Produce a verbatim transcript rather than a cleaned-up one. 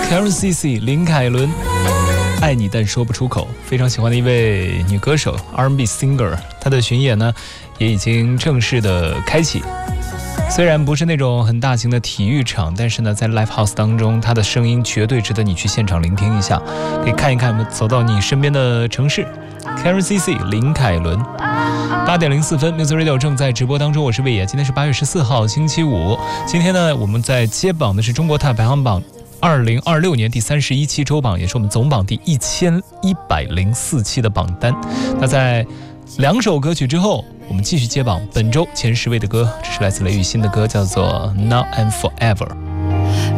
Karen C C 林凯伦，爱你但说不出口，非常喜欢的一位女歌手 R and B singer， 她的巡演呢也已经正式的开启。虽然不是那种很大型的体育场，但是呢，在 Live House 当中，她的声音绝对值得你去现场聆听一下，可以看一看走到你身边的城市。Karen C C 林凯伦，八点零四分 Music Radio 正在直播当中，我是魏野，今天是八月十四号星期五。今天呢，我们在接榜的是中国台排行榜二零二六年第三十一期周榜，也是我们总榜第一千一百零四期的榜单。那在两首歌曲之后，我们继续接榜本周前十位的歌，这是来自雷雨欣的歌，叫做 Now and Forever。